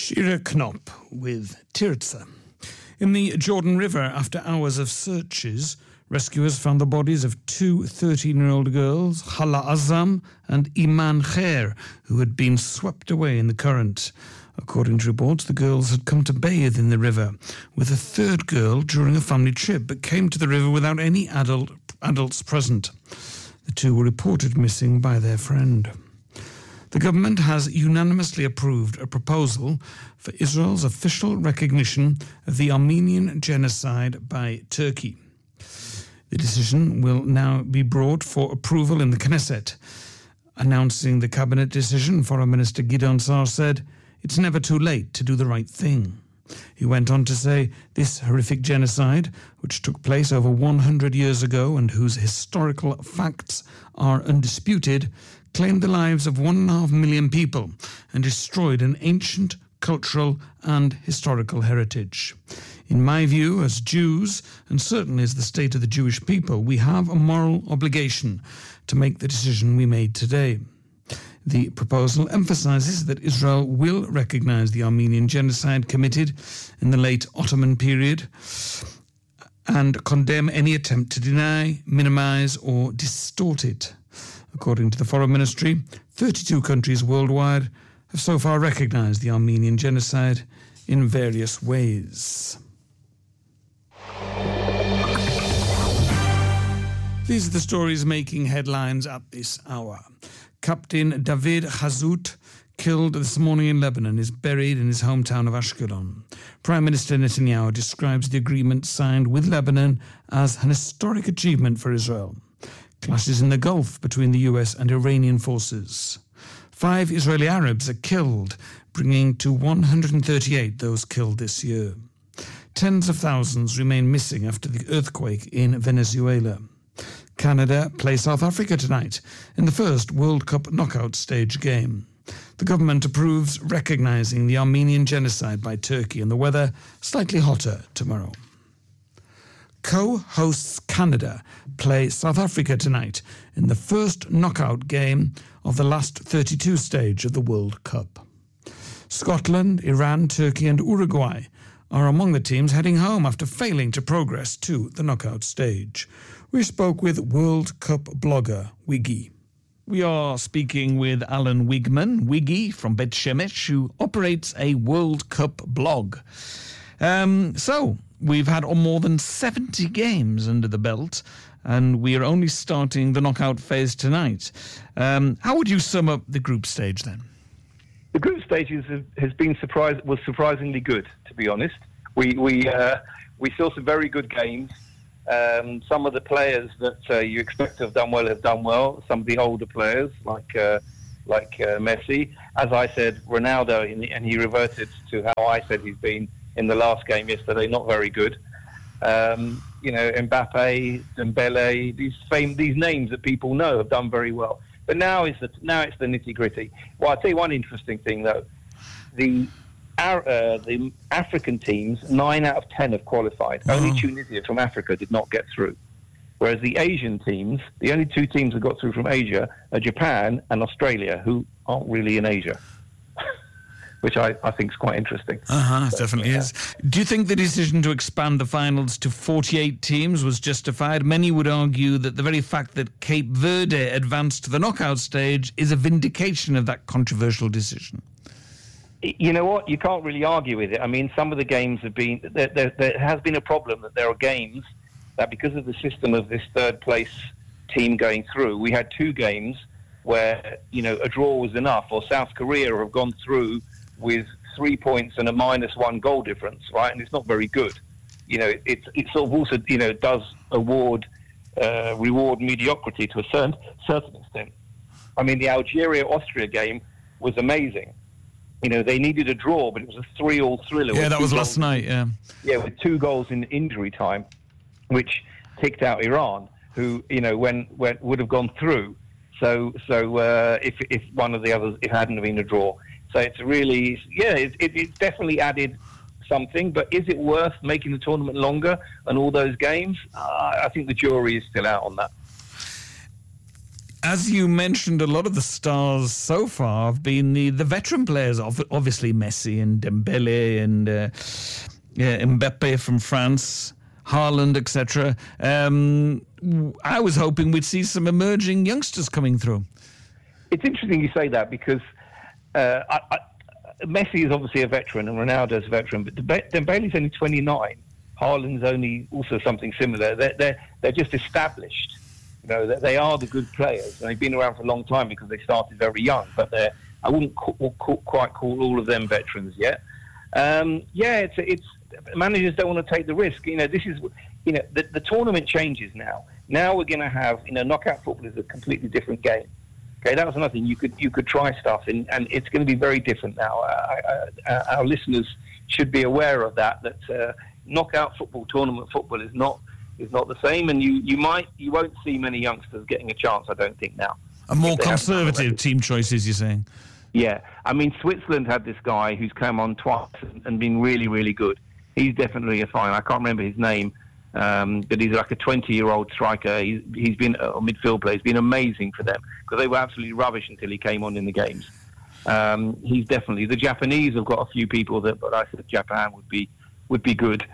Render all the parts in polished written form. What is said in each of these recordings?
Shira Knop with Tirza. In the Jordan River, after hours of searches, rescuers found the bodies of two 13-year-old girls, Hala Azam and Iman Khair, who had been swept away in the current. According to reports, the girls had come to bathe in the river with a third girl during a family trip, but came to the river without any adults present. The two were reported missing by their friend. The government has unanimously approved a proposal for Israel's official recognition of the Armenian genocide by Turkey. The decision will now be brought for approval in the Knesset. Announcing the cabinet decision, Foreign Minister Gideon Sa'ar said, "It's never too late to do the right thing." He went on to say, this horrific genocide, which took place over 100 years ago and whose historical facts are undisputed, claimed the lives of 1.5 million people and destroyed an ancient cultural and historical heritage. In my view, as Jews, and certainly as the state of the Jewish people, we have a moral obligation to make the decision we made today. The proposal emphasizes that Israel will recognize the Armenian genocide committed in the late Ottoman period and condemn any attempt to deny, minimize, or distort it. According to the Foreign Ministry, 32 countries worldwide have so far recognized the Armenian genocide in various ways. These are the stories making headlines at this hour. Captain David Hazout, killed this morning in Lebanon, is buried in his hometown of Ashkelon. Prime Minister Netanyahu describes the agreement signed with Lebanon as an historic achievement for Israel. Clashes in the Gulf between the US and Iranian forces. 5 Israeli Arabs are killed, bringing to 138 those killed this year. Tens of thousands remain missing after the earthquake in Venezuela. Canada play South Africa tonight in the first World Cup knockout stage game. The government approves recognizing the Armenian genocide by Turkey, and the weather slightly hotter tomorrow. Co-hosts Canada play South Africa tonight in the first knockout game of the last 32 stage of the World Cup. Scotland, Iran, Turkey and Uruguay are among the teams heading home after failing to progress to the knockout stage. We spoke with World Cup blogger Wiggy. We are speaking with Alan Wigman, Wiggy from Bet Shemesh, who operates a World Cup blog. So, we've had more than 70 games under the belt, and we are only starting the knockout phase tonight. How would you sum up the group stage then? The group stage was surprisingly good, to be honest. We saw some very good games. Some of the players that you expect to have done well. Some of the older players, like Messi. As I said, Ronaldo, and he reverted to how I said he's been in the last game yesterday, not very good. Mbappe, Dembele, these names that people know have done very well. But now it's the nitty-gritty. Well, I'll tell you one interesting thing, though. The African teams, 9 out of 10 have qualified. Only Tunisia from Africa did not get through. Whereas the Asian teams, the only 2 teams that got through from Asia are Japan and Australia, who aren't really in Asia, which I think is quite interesting. It definitely is. Do you think the decision to expand the finals to 48 teams was justified? Many would argue that the very fact that Cape Verde advanced to the knockout stage is a vindication of that controversial decision. You know what? You can't really argue with it. I mean, some of the games have been... There has been a problem that there are games that, because of the system of this third-place team going through, we had 2 games where, a draw was enough, or South Korea have gone through with 3 points and a -1 goal difference, right? And it's not very good. It sort of also, does reward mediocrity to a certain extent. I mean, the Algeria-Austria game was amazing. They needed a draw, but it was a 3-3 thriller. Yeah, that was last night, yeah. Yeah, with 2 goals in injury time, which ticked out Iran, who, would have gone through. So if one of the others, it hadn't been a draw. So it's really, it's definitely added something, but is it worth making the tournament longer and all those games? I think the jury is still out on that. As you mentioned, a lot of the stars so far have been the veteran players, obviously Messi and Dembele and Mbappe from France, Haaland, etc. I was hoping we'd see some emerging youngsters coming through. It's interesting you say that because Messi is obviously a veteran and Ronaldo's a veteran, but Dembele's only 29. Haaland's only also something similar. They're just established. You know, they are the good players, and they've been around for a long time because they started very young. But I wouldn't quite call all of them veterans yet. It's managers don't want to take the risk. You know, this is, you know, the tournament changes now. Now we're going to have, you know, knockout football is a completely different game. Okay, that was another thing. You could try stuff, and it's going to be very different now. Our listeners should be aware of that. Knockout football, tournament football is not the same, and you won't see many youngsters getting a chance, I don't think, now. A more conservative team choices, you're saying? Yeah. I mean, Switzerland had this guy who's come on twice and been really, really good. He's definitely a fine. I can't remember his name, but he's like a 20-year-old striker. He's been a midfield player. He's been amazing for them because they were absolutely rubbish until he came on in the games. He's definitely... The Japanese have got a few people but I said Japan would be good.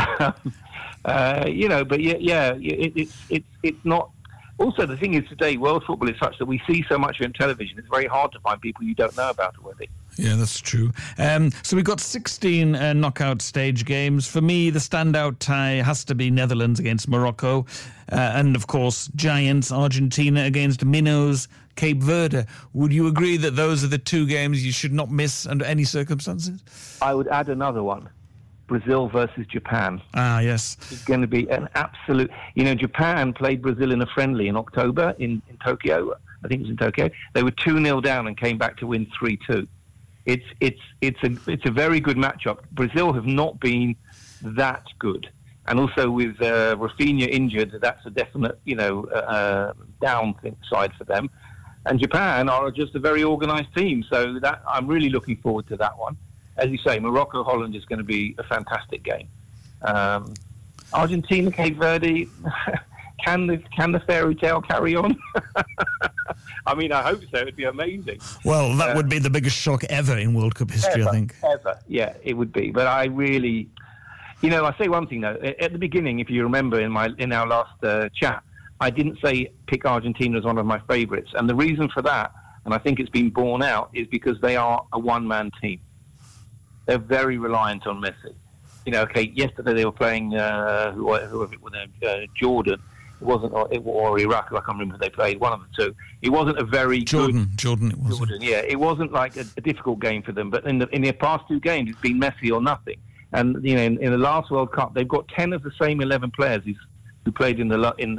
You know, but it's not. Also, the thing is today, world football is such that we see so much on television. It's very hard to find people you don't know about already. Yeah, that's true. So we've got 16 knockout stage games. For me, the standout tie has to be Netherlands against Morocco. And, of course, giants Argentina against minnows Cape Verde. Would you agree that those are the two games you should not miss under any circumstances? I would add another one. Brazil versus Japan. Ah, yes. It's going to be an absolute... You know, Japan played Brazil in a friendly in October in Tokyo. I think it was in Tokyo. They were 2-0 down and came back to win 3-2. It's a very good matchup. Brazil have not been that good. And also with Rafinha injured, that's a definite, you know, downside for them. And Japan are just a very organised team. So that I'm really looking forward to that one. As you say, Morocco-Holland is going to be a fantastic game. Argentina-Cape Verde, can the fairy tale carry on? I mean, I hope so. It would be amazing. Well, that would be the biggest shock ever in World Cup history, I think. Ever, yeah, it would be. But I really... You know, I say one thing, though. At the beginning, if you remember in our last chat, I didn't say pick Argentina as one of my favourites. And the reason for that, and I think it's been borne out, is because they are a one-man team. They're very reliant on Messi. You know, okay, yesterday they were playing whoever it was, Jordan. It wasn't, or Iraq. I can't remember who they played. One of the two. It wasn't a very Jordan. good... Jordan, it was. Jordan, yeah. It wasn't like a difficult game for them. But in their past two games, it's been Messi or nothing. And you know, in the last World Cup, they've got 10 of the same 11 players who played in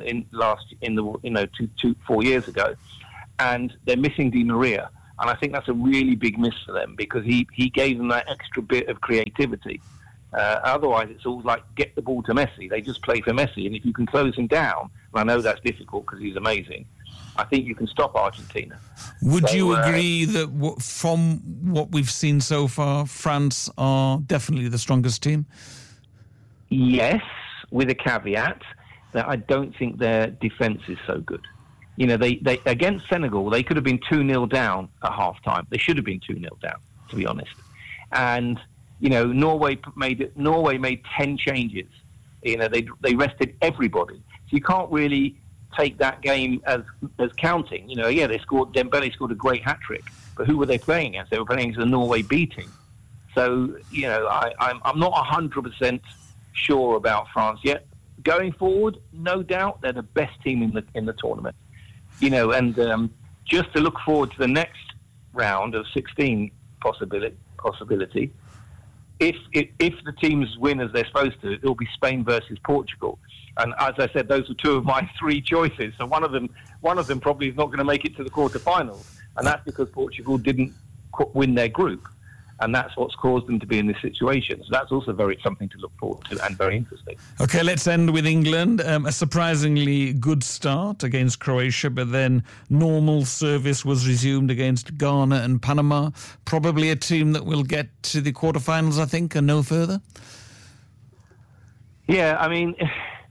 4 years ago, and they're missing Di Maria. And I think that's a really big miss for them because he gave them that extra bit of creativity. Otherwise, it's all like get the ball to Messi. They just play for Messi. And if you can close him down, and I know that's difficult because he's amazing, I think you can stop Argentina. Would you agree that from what we've seen so far, France are definitely the strongest team? Yes, with a caveat that I don't think their defence is so good. You know, they against Senegal, they could have been 2-0 down at half-time. They should have been 2-0 down, to be honest. And, you know, Norway made 10 changes. You know, they rested everybody. So you can't really take that game as counting. You know, yeah, Dembele scored a great hat-trick. But who were they playing against? They were playing against the Norway B team. So, you know, I'm not 100% sure about France yet. Going forward, no doubt they're the best team in the tournament. You know, and just to look forward to the next round of 16 possibility, if the teams win as they're supposed to, it'll be Spain versus Portugal. And as I said, those are two of my three choices. So one of them probably is not going to make it to the quarterfinals, and that's because Portugal didn't win their group. And that's what's caused them to be in this situation. So that's also something to look forward to and very interesting. OK, let's end with England. A surprisingly good start against Croatia, but then normal service was resumed against Ghana and Panama. Probably a team that will get to the quarterfinals, I think, and no further. Yeah, I mean,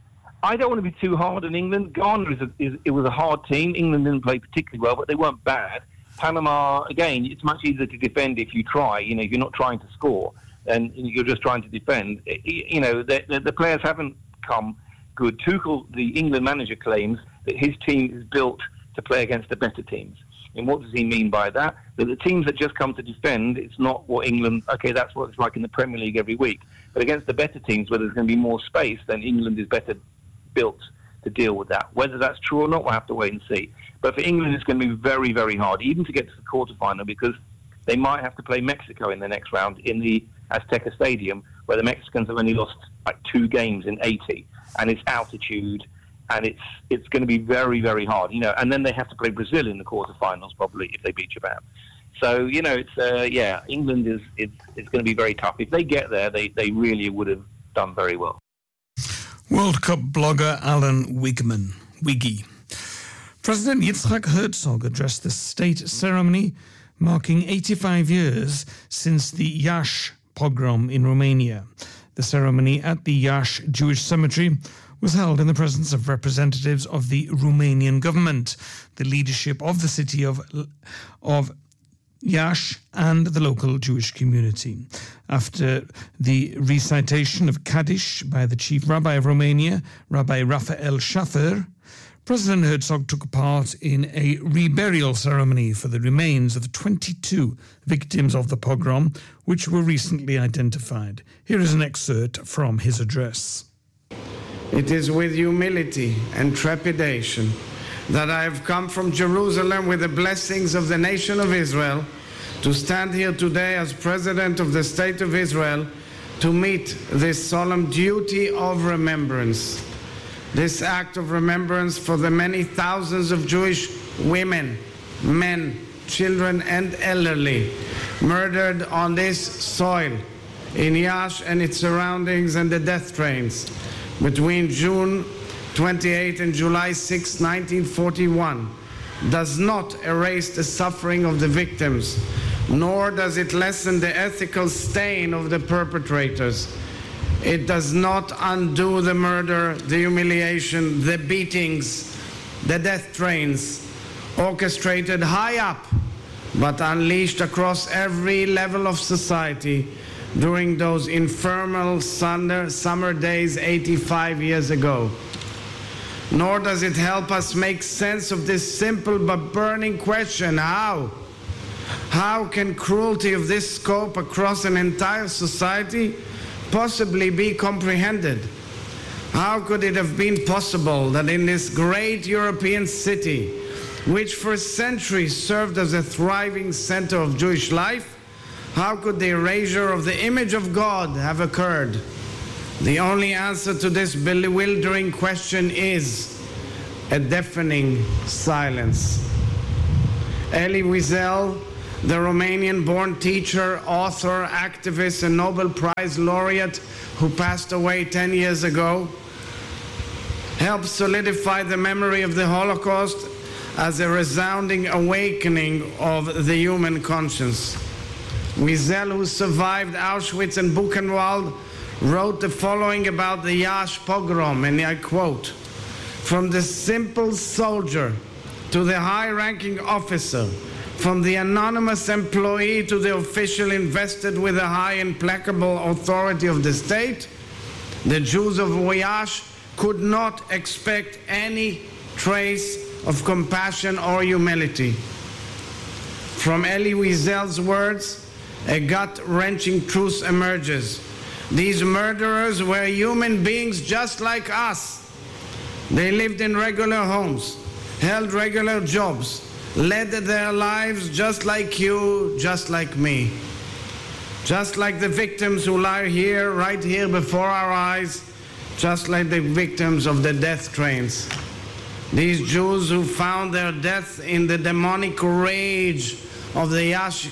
I don't want to be too hard on England. Ghana it was a hard team. England didn't play particularly well, but they weren't bad. Panama, again, it's much easier to defend if you try. You know, if you're not trying to score and you're just trying to defend. You know, the players haven't come good. Tuchel, the England manager, claims that his team is built to play against the better teams. And what does he mean by that? That the teams that just come to defend, it's not what England... Okay, that's what it's like in the Premier League every week. But against the better teams, where there's going to be more space, then England is better built to deal with that. Whether that's true or not, we'll have to wait and see. But for England, it's going to be very, very hard, even to get to the quarterfinal, because they might have to play Mexico in the next round in the Azteca Stadium, where the Mexicans have only lost like 2 games in 80, and it's altitude, and it's going to be very, very hard, you know. And then they have to play Brazil in the quarterfinals, probably, if they beat Japan. So, you know, it's England it's going to be very tough. If they get there, they really would have done very well. World Cup blogger Alan Wiggy. President Yitzhak Herzog addressed the state ceremony marking 85 years since the Iași pogrom in Romania. The ceremony at the Iași Jewish Cemetery was held in the presence of representatives of the Romanian government, the leadership of the city of Iași and the local Jewish community. After the recitation of Kaddish by the chief rabbi of Romania, Rabbi Raphael Schaffer, President Herzog took part in a reburial ceremony for the remains of 22 victims of the pogrom, which were recently identified. Here is an excerpt from his address. It is with humility and trepidation that I have come from Jerusalem with the blessings of the nation of Israel to stand here today as President of the State of Israel to meet this solemn duty of remembrance. This act of remembrance for the many thousands of Jewish women, men, children, and elderly murdered on this soil in Iași and its surroundings and the death trains between June 28 and July 6, 1941, does not erase the suffering of the victims, nor does it lessen the ethical stain of the perpetrators. It does not undo the murder, the humiliation, the beatings, the death trains, orchestrated high up, but unleashed across every level of society during those infernal summer days 85 years ago. Nor does it help us make sense of this simple but burning question: how? How can cruelty of this scope across an entire society possibly be comprehended? How could it have been possible that in this great European city, which for centuries served as a thriving center of Jewish life, how could the erasure of the image of God have occurred? The only answer to this bewildering question is a deafening silence. Elie Wiesel, the Romanian-born teacher, author, activist, and Nobel Prize laureate who passed away 10 years ago, helped solidify the memory of the Holocaust as a resounding awakening of the human conscience. Wiesel, who survived Auschwitz and Buchenwald, wrote the following about the Iași pogrom, and I quote, "From the simple soldier to the high-ranking officer, from the anonymous employee to the official invested with the high implacable authority of the state, the Jews of Iași could not expect any trace of compassion or humility." From Elie Wiesel's words, a gut-wrenching truth emerges. These murderers were human beings just like us. They lived in regular homes, held regular jobs, led their lives just like you, just like me. Just like the victims who lie here, right here before our eyes, just like the victims of the death trains. These Jews who found their death in the demonic rage of the Iași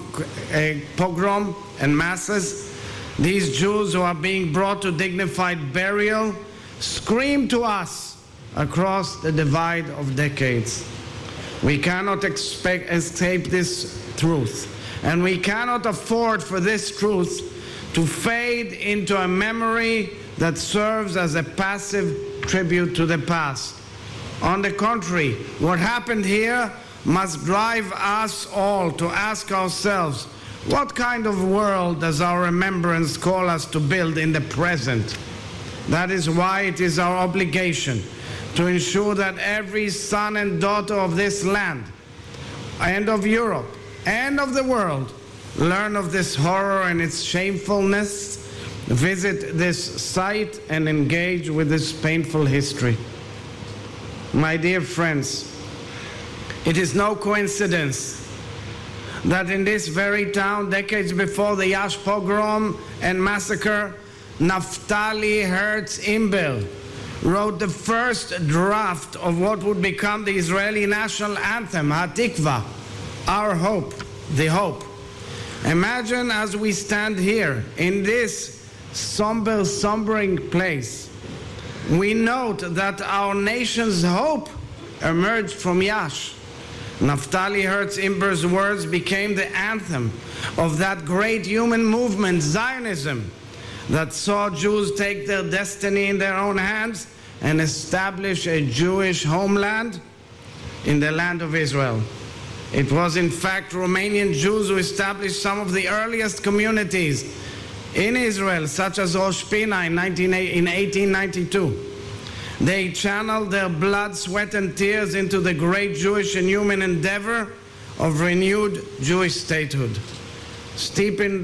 pogrom and masses, these Jews who are being brought to dignified burial, scream to us across the divide of decades. We cannot escape this truth, and we cannot afford for this truth to fade into a memory that serves as a passive tribute to the past. On the contrary, what happened here must drive us all to ask ourselves, what kind of world does our remembrance call us to build in the present? That is why it is our obligation to ensure that every son and daughter of this land and of Europe and of the world learn of this horror and its shamefulness, visit this site, and engage with this painful history. My dear friends, it is no coincidence that in this very town, decades before the Yash pogrom and massacre, Naftali Herz Imber wrote the first draft of what would become the Israeli national anthem, Hatikva, our hope, the hope. Imagine as we stand here in this sombering place, we note that our nation's hope emerged from Yash. Naftali Herz Imber's words became the anthem of that great human movement, Zionism, that saw Jews take their destiny in their own hands and establish a Jewish homeland in the land of Israel. It was in fact Romanian Jews who established some of the earliest communities in Israel, such as Rosh Pina in 1892. They channeled their blood, sweat, and tears into the great Jewish and human endeavor of renewed Jewish statehood. Steeped in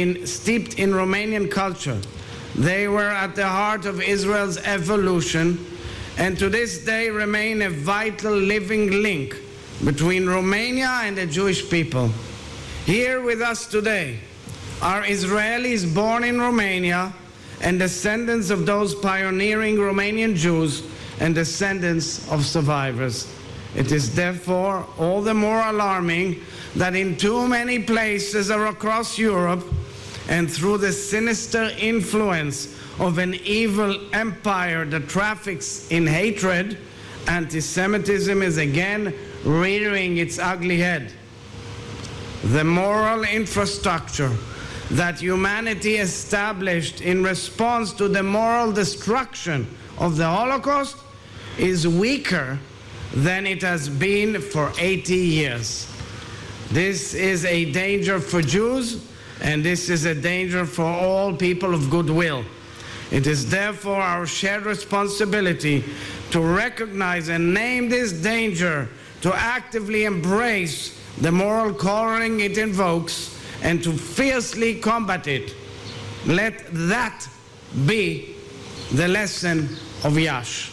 Romanian culture, they were at the heart of Israel's evolution, and to this day remain a vital living link between Romania and the Jewish people. Here with us today are Israelis born in Romania and descendants of those pioneering Romanian Jews and descendants of survivors. It is therefore all the more alarming that in too many places across Europe, and through the sinister influence of an evil empire that traffics in hatred, anti-Semitism is again rearing its ugly head. The moral infrastructure that humanity established in response to the moral destruction of the Holocaust is weaker than it has been for 80 years. This is a danger for Jews, and this is a danger for all people of goodwill. It is therefore our shared responsibility to recognize and name this danger, to actively embrace the moral calling it invokes, and to fiercely combat it. Let that be the lesson of Yash.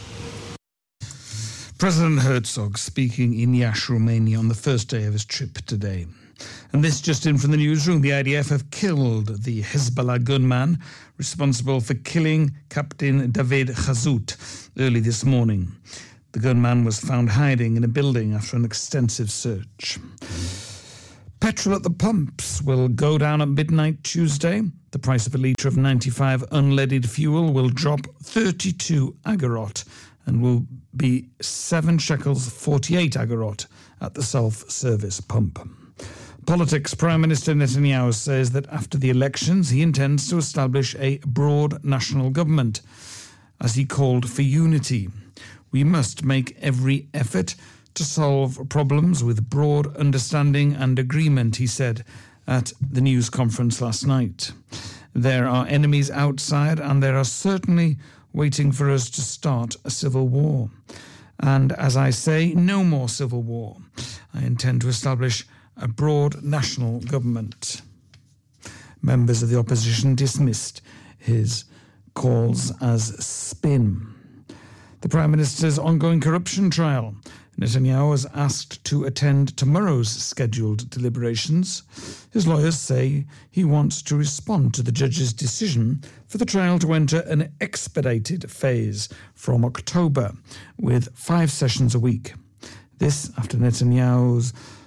President Herzog speaking in Iași, Romania on the first day of his trip today. And this just in from the newsroom, the IDF have killed the Hezbollah gunman responsible for killing Captain David Chazout early this morning. The gunman was found hiding in a building after an extensive search. Petrol at the pumps will go down at midnight Tuesday. The price of a litre of 95 unleaded fuel will drop 32 agorot and will be 7 shekels 48 agorot at the self-service pump. Politics. Prime Minister Netanyahu says that after the elections he intends to establish a broad national government, as he called for unity. We must make every effort to solve problems with broad understanding and agreement, he said at the news conference last night. There are enemies outside, and there are certainly waiting for us to start a civil war. And as I say, no more civil war. I intend to establish a broad national government. Members of the opposition dismissed his calls as spin. The Prime Minister's ongoing corruption trial. Netanyahu was asked to attend tomorrow's scheduled deliberations. His lawyers say he wants to respond to the judge's decision for the trial to enter an expedited phase from October, with 5 sessions a week. This after Netanyahu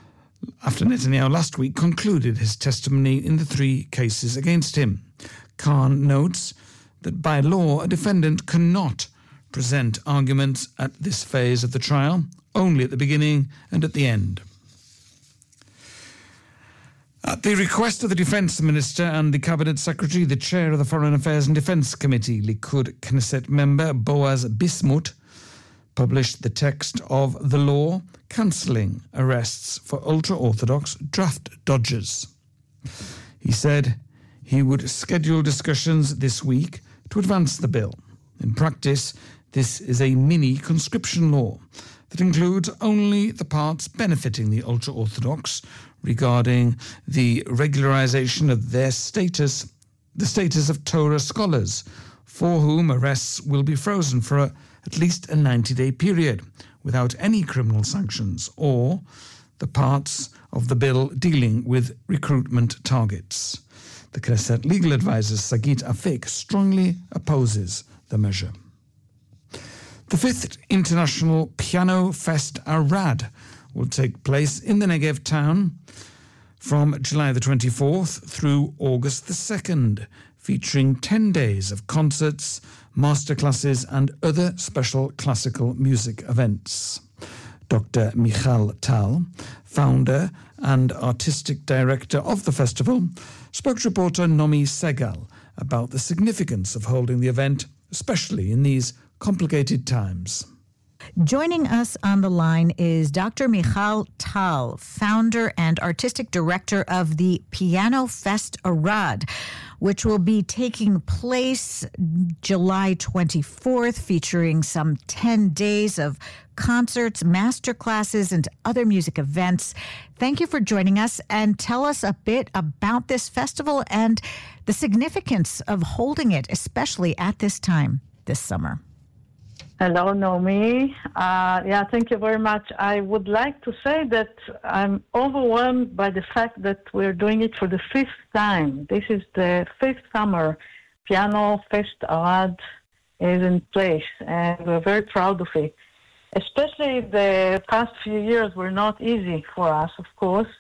last week concluded his testimony in the 3 cases against him. Khan notes that by law a defendant cannot present arguments at this phase of the trial, only at the beginning and at the end. At the request of the Defence Minister and the Cabinet Secretary, the Chair of the Foreign Affairs and Defence Committee, Likud Knesset member Boaz Bismuth, published the text of the law cancelling arrests for ultra-Orthodox draft dodgers. He said he would schedule discussions this week to advance the bill. In practice, this is a mini conscription law that includes only the parts benefiting the ultra-Orthodox regarding the regularization of their status, the status of Torah scholars, for whom arrests will be frozen for at least a 90-day period without any criminal sanctions, or the parts of the bill dealing with recruitment targets. The Knesset legal advisor Sagit Afik strongly opposes the measure. The 5th International Piano Fest Arad will take place in the Negev town from July the 24th through August the 2nd, featuring 10 days of concerts, masterclasses and other special classical music events. Dr. Michal Tal, founder and artistic director of the festival, spoke to reporter Nomi Segal about the significance of holding the event, especially in these complicated times. Joining us on the line is Dr. Michal Tal, founder and artistic director of the Piano Fest Arad, which will be taking place July 24th, featuring some 10 days of concerts, masterclasses, and other music events. Thank you for joining us, and tell us a bit about this festival and the significance of holding it, especially at this time this summer. Hello, Naomi. Thank you very much. I would like to say that I'm overwhelmed by the fact that we're doing it for the 5th time. This is the 5th summer Piano Fest Arad is in place, and we're very proud of it. Especially the past few years were not easy for us, of course,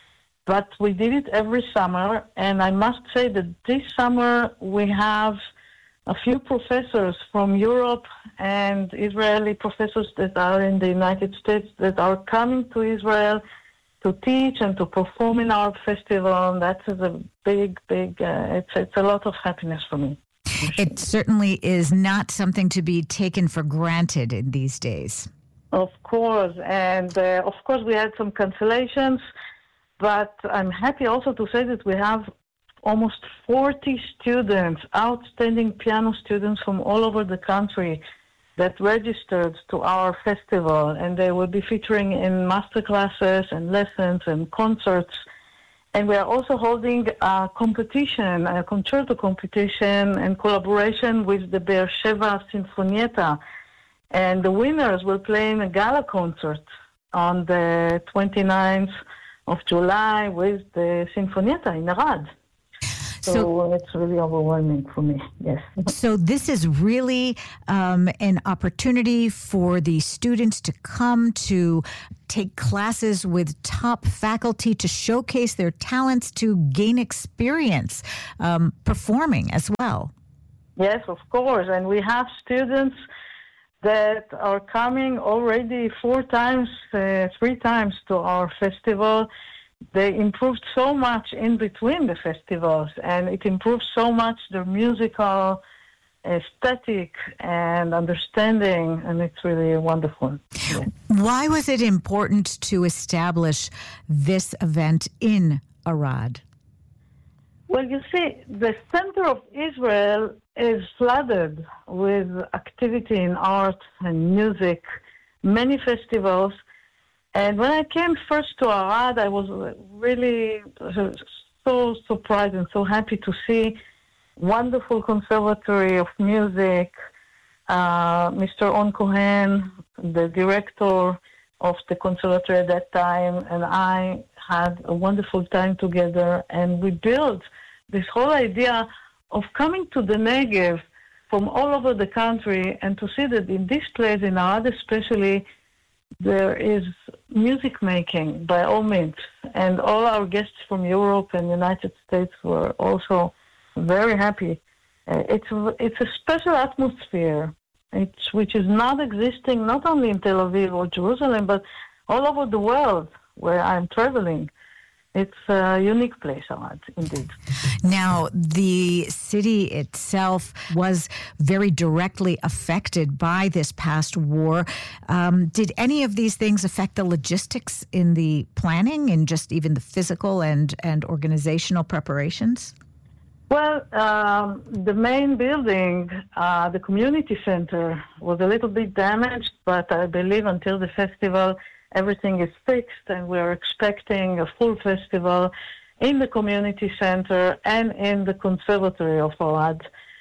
but we did it every summer, and I must say that this summer we have a few professors from Europe and Israeli professors that are in the United States that are coming to Israel to teach and to perform in our festival. And that is a big, it's a lot of happiness for me. It certainly is not something to be taken for granted in these days. Of course. And of course we had some cancellations, but I'm happy also to say that we have almost 40 students, outstanding piano students from all over the country that registered to our festival, and they will be featuring in masterclasses and lessons and concerts. And we are also holding a competition, a concerto competition in collaboration with the Be'er Sheva Sinfonietta. And the winners will play in a gala concert on the 29th of July with the Sinfonietta in Arad. So it's really overwhelming for me, yes. So this is really an opportunity for the students to come to take classes with top faculty, to showcase their talents, to gain experience performing as well. Yes, of course. And we have students that are coming already 3 times to our festival. They improved so much in between the festivals, and it improved so much their musical aesthetic and understanding, and it's really wonderful. Yeah. Why was it important to establish this event in Arad? Well, you see, the center of Israel is flooded with activity in art and music, many festivals. And when I came first to Arad, I was really so surprised and so happy to see wonderful conservatory of music. Mr. On Cohen, the director of the conservatory at that time, and I had a wonderful time together, and we built this whole idea of coming to the Negev from all over the country and to see that in this place, in Arad especially, there is music making by all means, and all our guests from Europe and United States were also very happy. It's a special atmosphere, which is not existing not only in Tel Aviv or Jerusalem, but all over the world where I'm traveling. It's a unique place, Arad, indeed. Now, the city itself was very directly affected by this past war. Did any of these things affect the logistics in the planning and just even the physical and organizational preparations? Well, the main building, the community center, was a little bit damaged, but I believe until the festival, everything is fixed, and we're expecting a full festival in the community center and in the conservatory of Arad.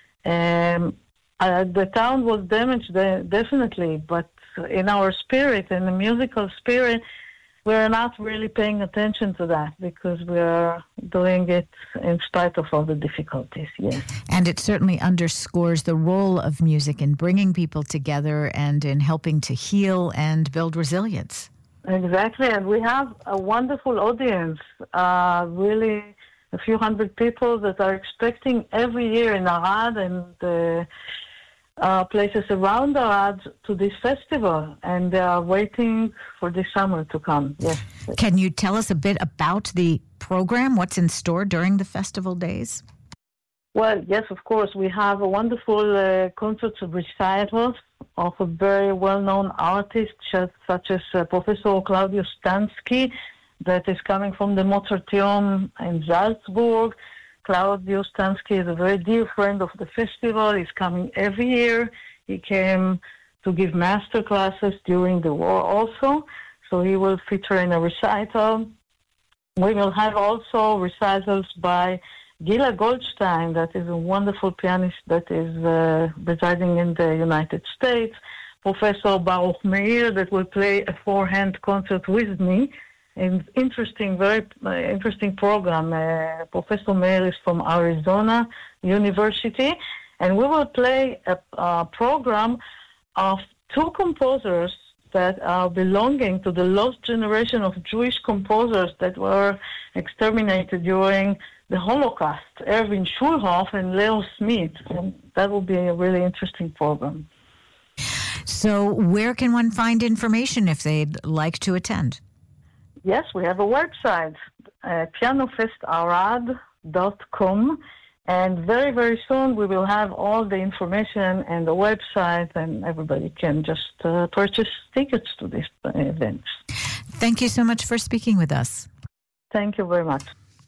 The town was damaged, definitely, but in our spirit, in the musical spirit, we're not really paying attention to that because we're doing it in spite of all the difficulties, yes. And it certainly underscores the role of music in bringing people together and in helping to heal and build resilience. Exactly, and we have a wonderful audience, really a few hundred people that are expecting every year in Arad and the places around Arad to this festival, and they are waiting for this summer to come, yes. Can you tell us a bit about the program, what's in store during the festival days? Well, yes, of course. We have a wonderful concerts of recitals of a very well-known artist, such as Professor Claudio Stansky, that is coming from the Mozarteum in Salzburg. Claudio Stansky is a very dear friend of the festival. He's coming every year. He came to give master classes during the war also, so he will feature in a recital. We will have also recitals by Gila Goldstein, that is a wonderful pianist that is residing in the United States. Professor Baruch Meir, that will play a four-hand concert with me. An interesting, very interesting program. Professor Meir is from Arizona University, and we will play a program of two composers that are belonging to the lost generation of Jewish composers that were exterminated during the Holocaust, Erwin Schulhoff and Leo Smith, and that will be a really interesting program. So where can one find information if they'd like to attend? Yes, we have a website, pianofestarad.com, and very, very soon we will have all the information and the website, and everybody can just purchase tickets to these events. Thank you so much for speaking with us. Thank you very much.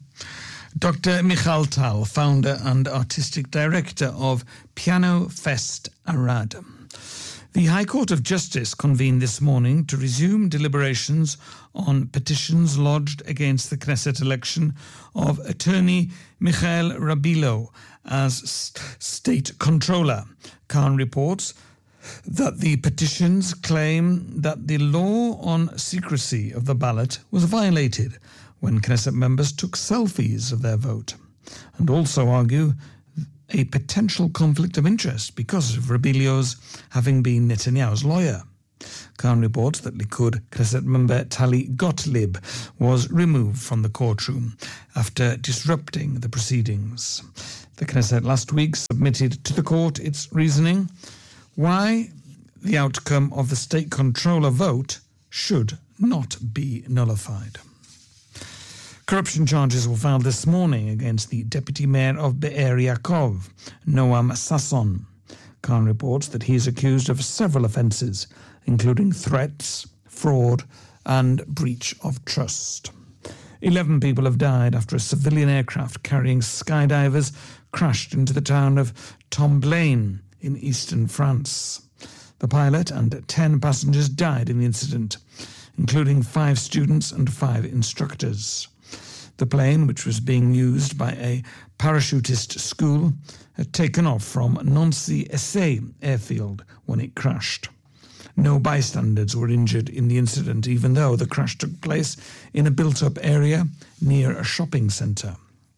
Dr. Michal Tal, founder and artistic director of Piano Fest Arad. The High Court of Justice convened this morning to resume deliberations on petitions lodged against the Knesset election of attorney Michael Rabilo as state controller. Khan reports that the petitions claim that the law on secrecy of the ballot was violated when Knesset members took selfies of their vote, and also argue a potential conflict of interest because of Rabilio's having been Netanyahu's lawyer. Khan reports that Likud Knesset member Tali Gottlieb was removed from the courtroom after disrupting the proceedings. The Knesset last week submitted to the court its reasoning why the outcome of the state controller vote should not be nullified. Corruption charges were filed this morning against the deputy mayor of Be'er Yaakov, Noam Sasson. Khan reports that he is accused of several offences, including threats, fraud, and breach of trust. 11 people have died after a civilian aircraft carrying skydivers crashed into the town of Tomblaine in eastern France. The pilot and 10 passengers died in the incident, including 5 students and 5 instructors. The plane, which was being used by a parachutist school, had taken off from Nancy-Essay airfield when it crashed. No bystanders were injured in the incident, even though the crash took place in a built-up area near a shopping centre.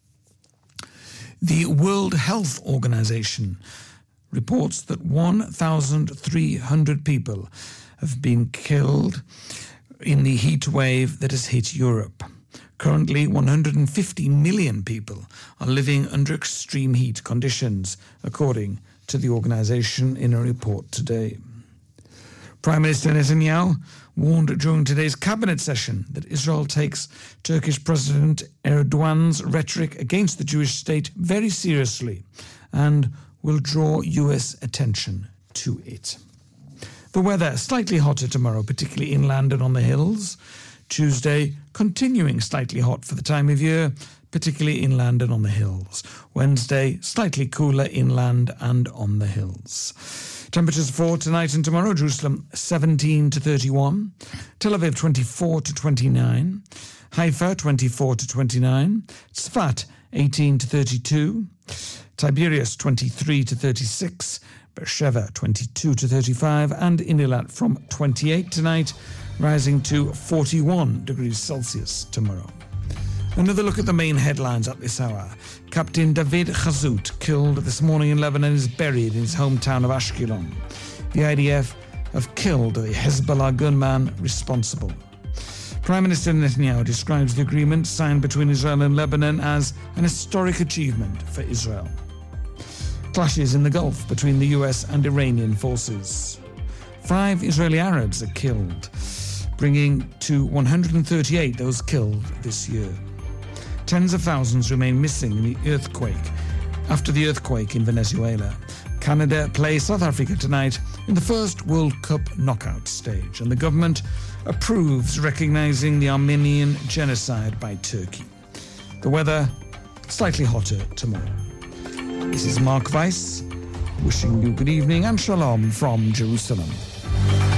The World Health Organization reports that 1,300 people have been killed in the heat wave that has hit Europe. Currently, 150 million people are living under extreme heat conditions, according to the organization in a report today. Prime Minister Netanyahu warned during today's cabinet session that Israel takes Turkish President Erdogan's rhetoric against the Jewish state very seriously and will draw US attention to it. The weather slightly hotter tomorrow, particularly inland and on the hills. Tuesday continuing slightly hot for the time of year, particularly inland and on the hills. Wednesday slightly cooler inland and on the hills. Temperatures for tonight and tomorrow: Jerusalem 17 to 31, Tel Aviv 24 to 29, Haifa 24 to 29, Tzfat 18 to 32, Tiberias 23 to 36, Beersheva 22 to 35, and in Eilat from 28 tonight, rising to 41 degrees Celsius tomorrow. Another look at the main headlines at this hour. Captain David Chazout, killed this morning in Lebanon, is buried in his hometown of Ashkelon. The IDF have killed the Hezbollah gunman responsible. Prime Minister Netanyahu describes the agreement signed between Israel and Lebanon as an historic achievement for Israel. Clashes in the Gulf between the US and Iranian forces. 5 Israeli Arabs are killed, bringing to 138 those killed this year. Tens of thousands remain missing after the earthquake in Venezuela. Canada play South Africa tonight in the first World Cup knockout stage, and the government approves recognizing the Armenian genocide by Turkey. The weather slightly hotter tomorrow. This is Mark Weiss wishing you good evening and shalom from Jerusalem.